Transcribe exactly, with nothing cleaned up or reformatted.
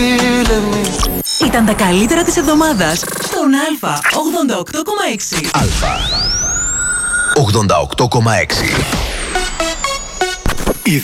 Ήταν τα καλύτερα της εβδομάδας στον Α ογδόντα οκτώ κόμμα έξι. Α ογδόντα οκτώ κόμμα έξι.